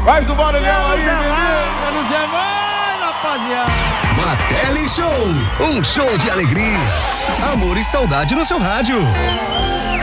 Faz o barulhão aí, menino. Menos é mais, rapaziada. Martelli Show, um show de alegria, amor e saudade no seu rádio.